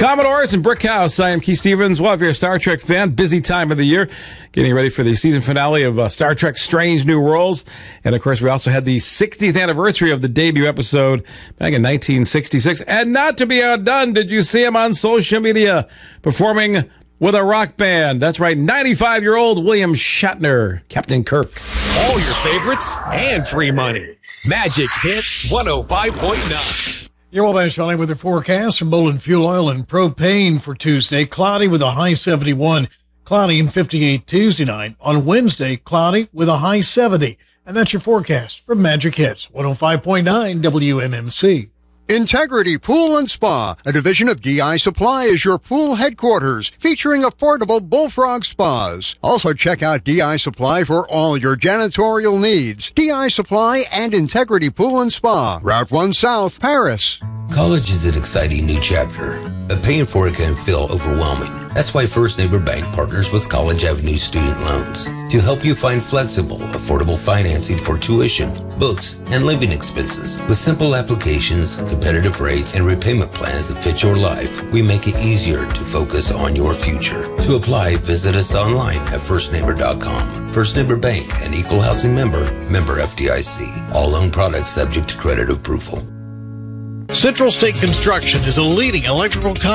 Commodores and Brick House. I am Keith Stevens. Well, if you're a Star Trek fan, busy time of the year, getting ready for the season finale of Star Trek Strange New Worlds. And, of course, we also had the 60th anniversary of the debut episode back in 1966. And not to be outdone, did you see him on social media performing with a rock band? That's right, 95-year-old William Shatner, Captain Kirk. All your favorites and free money. Magic Hits 105.9. Your Wabash Valley weather forecast from Bolin Fuel Oil and Propane for Tuesday. Cloudy with a high 71. Cloudy and 58 Tuesday night. On Wednesday, cloudy with a high 70. And that's your forecast from Magic Hits 105.9 WMMC. Integrity Pool and Spa, a division of DI Supply, is your pool headquarters, featuring affordable Bullfrog spas. Also check out DI Supply for all your janitorial needs. DI Supply and Integrity Pool and Spa, Route 1 South, Paris. College is an exciting new chapter, but paying for it can feel overwhelming. That's why First Neighbor Bank partners with College Avenue Student Loans to help you find flexible, affordable financing for tuition, books, and living expenses. With simple applications, competitive rates, and repayment plans that fit your life, we make it easier to focus on your future. To apply, visit us online at firstneighbor.com. First Neighbor Bank, an equal housing member FDIC. All loan products subject to credit approval. Central State Construction is a leading electrical contractor